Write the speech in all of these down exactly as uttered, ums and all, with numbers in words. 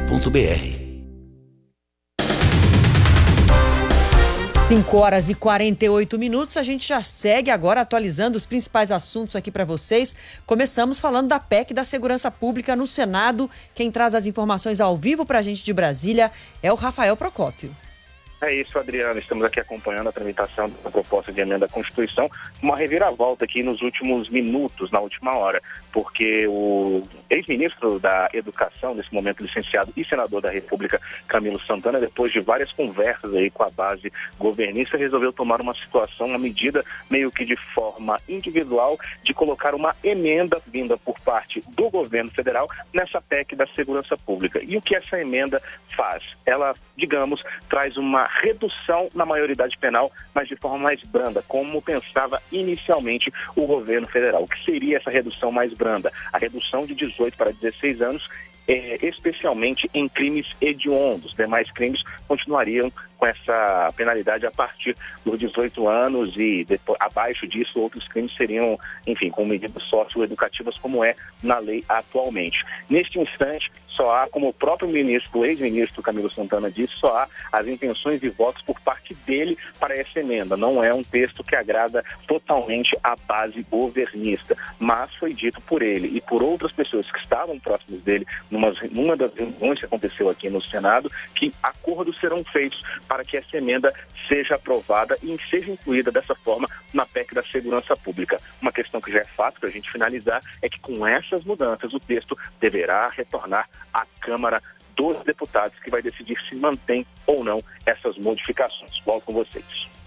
ponto b r. cinco horas e quarenta e oito minutos, a gente já segue agora atualizando os principais assuntos aqui para vocês. Começamos falando da P E C da Segurança Pública no Senado. Quem traz as informações ao vivo para a gente de Brasília é o Rafael Procópio. É isso, Adriano. Estamos aqui acompanhando a tramitação da proposta de emenda à Constituição. Uma reviravolta aqui nos últimos minutos, na última hora, porque o ex-ministro da Educação, nesse momento licenciado e senador da República, Camilo Santana, depois de várias conversas aí com a base governista, resolveu tomar uma situação, uma medida meio que de forma individual, de colocar uma emenda vinda por parte do governo federal nessa P E C da Segurança Pública. E o que essa emenda faz? Ela, digamos, traz uma redução na maioridade penal, mas de forma mais branda, como pensava inicialmente o governo federal. O que seria essa redução mais branda? A redução de dezoito para dezesseis anos, é, especialmente em crimes hediondos. Demais crimes continuariam com essa penalidade a partir dos dezoito anos e depois, abaixo disso outros crimes seriam, enfim, com medidas socioeducativas como é na lei atualmente. Neste instante, só há, como o próprio ministro, o ex-ministro Camilo Santana disse, só há as intenções e votos por parte dele para essa emenda. Não é um texto que agrada totalmente a base governista, mas foi dito por ele e por outras pessoas que estavam próximas dele numa, numa das reuniões que aconteceu aqui no Senado, que acordos serão feitos para que essa emenda seja aprovada e seja incluída dessa forma na P E C da Segurança Pública. Uma questão que já é fato, para a gente finalizar, é que com essas mudanças o texto deverá retornar à Câmara dos Deputados, que vai decidir se mantém ou não essas modificações. Volto com vocês.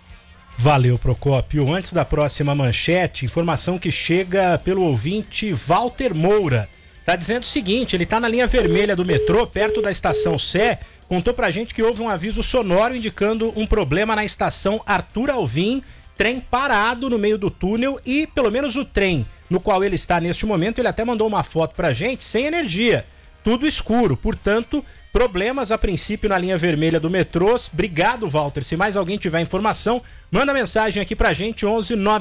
Valeu, Procópio. Antes da próxima manchete, informação que chega pelo ouvinte Walter Moura. Tá dizendo o seguinte, ele tá na linha vermelha do metrô, perto da estação Sé, contou pra gente que houve um aviso sonoro indicando um problema na estação Arthur Alvim, trem parado no meio do túnel e pelo menos o trem no qual ele está neste momento, ele até mandou uma foto pra gente, sem energia, tudo escuro, portanto, problemas a princípio na linha vermelha do metrô. Obrigado, Walter. Se mais alguém tiver informação, manda mensagem aqui pra gente, onze nove